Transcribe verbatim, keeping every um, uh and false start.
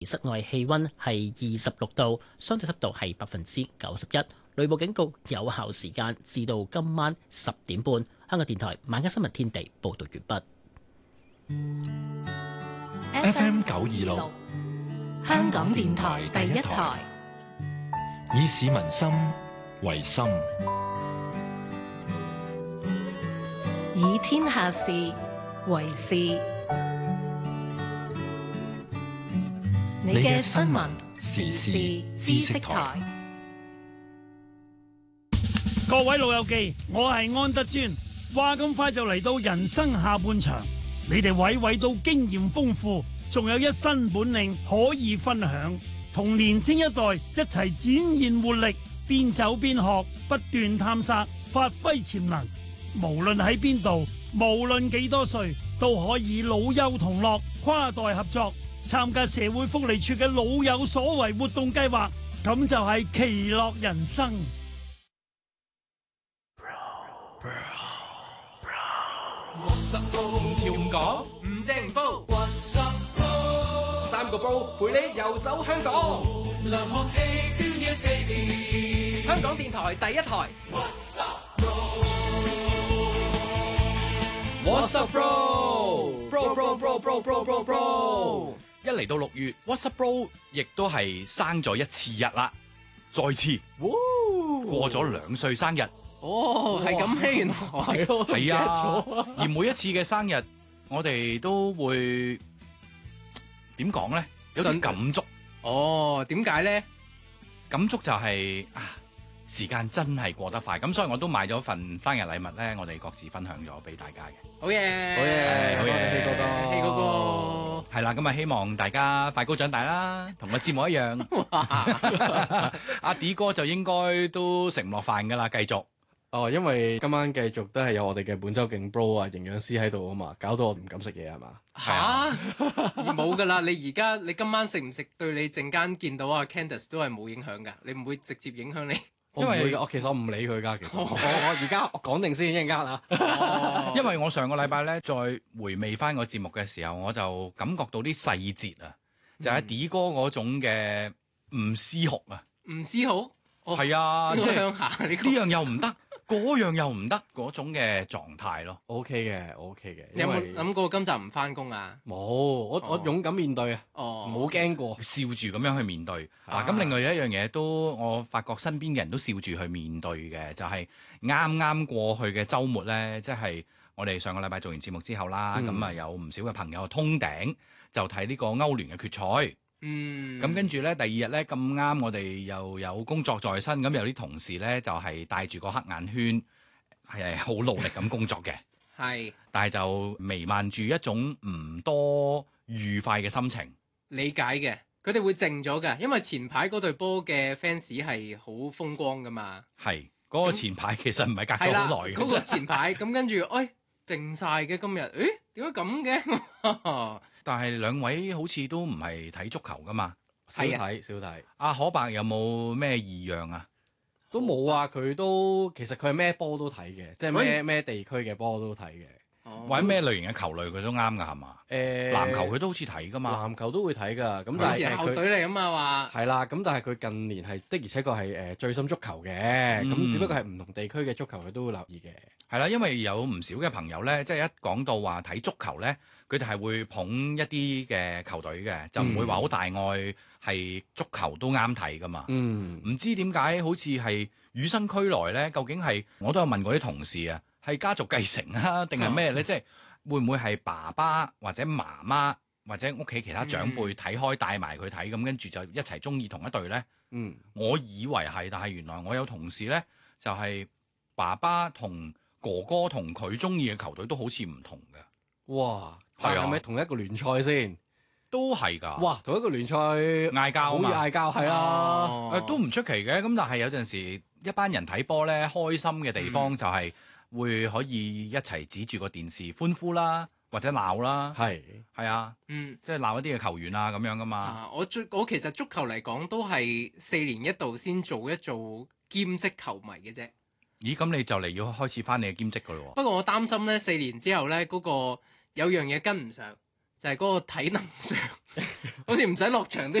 室外氣溫係二十六度，相對濕度係百分之九十一。雷暴警告有效時間至到今晚十點半。香港電台晚間新聞天地報道完畢。 F M 九二六，香港電台第一台，以市民心為心， 以天下事為事。你嘅新聞時事知識台。 各位老友記，我係安德尊。話咁快就嚟到人生下半場，你哋位位都經驗豐富，仲有一身本領可以分享，同年青一代一齊展現活力，邊走邊學，不斷探索，發揮潛能。無論喺邊度，無論幾多歲，都可以老幼同樂，跨代合作，參加社會福利處嘅老有所為活動計劃，咁就係其樂人生。 十步潮唔講，唔正唔煲，三個煲陪你遊走香港。香港電台第一台。What's up, bro? Bro, bro, bro, bro, bro, bro, bro. 一嚟到六月 ，What's up, bro? 亦都係生咗一次日啦，再次，過咗兩歲生日。 哦，係咁咩？原來係咯， 係啊。而每一次嘅生日，我哋都會點講咧？有啲感觸。 哦，點解咧？ 感觸就係、是、啊，時間真係過得快。咁所以我都買咗份生日禮物咧，我哋各自分享咗俾大家嘅。 好嘢， 好嘢，好嘢， 希哥哥，希哥哥。 係啦，咁啊希望大家快高長大啦，同個節目一樣。阿 D 哥就應該都食唔落飯噶啦，繼續。 哦，因為今晚繼續都係有我哋嘅本周勁 bro 啊，營養師喺度啊嘛，搞到我唔敢食嘢係嘛？ 吓，冇噶啦！你而家你今晚食唔食對你陣間見到阿 Candice 都係冇影響噶，你唔會直接影響你。 因為我其實我唔理佢噶，其實我我而家講定先，一陣間啦。 因為我上個禮拜咧再回味翻個節目嘅時候，我就感覺到啲細節啊，就係 D 哥嗰種嘅唔思學啊， 唔思好， 係啊，即係鄉下呢呢樣又唔得。嗰樣又唔得嗰種嘅狀態咯 ，OK 嘅，OK 嘅。 你有冇諗過今集唔翻工啊？ 冇，我、哦、我勇敢面對啊， 哦， 冇驚過， 笑住咁樣去面對。嗱，咁另外有一樣嘢都我發覺身邊嘅人都笑住去面對嘅，就係啱啱過去嘅週末咧，即係我哋上個禮拜做完節目之後啦，咁啊、嗯、有唔少嘅朋友通頂就睇呢個歐聯嘅決賽。 嗯， 咁跟住咧，第二日咧咁啱，我哋又有工作在身，咁有啲同事咧就係戴住個黑眼圈，係好努力咁工作嘅， 係， 但係就彌漫住一種唔多愉快嘅心情。 理解嘅，佢哋會靜咗㗎，因為前排嗰隊波嘅 fans 係好風光㗎嘛。 係，嗰、嗰個前排其實唔係隔咗好耐嘅。 嗰、嗰個前排，咁跟住，哎，靜晒嘅今日，誒，點解咁嘅？ 但係兩位好似都唔係睇足球噶嘛？ 少睇少睇。 阿可伯有冇咩異樣啊？ 都冇啊！佢都其實佢係咩波都睇嘅，即係咩咩地區嘅波都睇嘅。 哦、或者咩類型嘅球類佢都啱噶係嘛？誒、欸，籃球佢都好似睇噶嘛？ 籃球都會睇㗎。咁但係係校隊嚟㗎嘛話。 係啦，咁但係佢近年係的而且確係誒最深足球嘅。咁、嗯、只不過係唔同地區嘅足球佢都會留意嘅。 係啦，因為有唔少嘅朋友咧，即係一講到話睇足球咧，佢哋係會捧一啲嘅球隊嘅，就唔會話好大愛係足球都啱睇噶嘛。 嗯， 唔知點解好似係與生俱來咧？究竟係我都有問過啲同事啊，係家族繼承啊，定係咩咧？即係會唔會係爸爸或者媽媽或者屋企其他長輩睇開帶埋佢睇，咁跟住就一齊中意同一隊咧？ 嗯， 我以為係，但係原來我有同事咧，就係爸爸同哥哥同佢中意嘅球隊都好似唔同嘅。 哇！係啊，係咪同一個聯賽先？ 都係㗎。 哇！同一個聯賽嗌交啊嘛， 好易嗌交係啦。誒、 哦呃、都唔出奇嘅。咁但係有陣時一班人睇波咧，開心嘅地方就係會可以一齊指住個電視歡呼啦，或者鬧啦。 係係啊， 嗯， 即係鬧一啲嘅球員啊咁樣㗎嘛。 啊、我最我其實足球嚟講都係四年一度先做一做兼職球迷嘅啫。 咦？咁你就嚟要開始返你嘅兼職㗎咯喎。 不過我擔心咧，四年之後咧嗰、嗰個有樣嘢跟唔上。 就係嗰個體能上，好似唔使落場都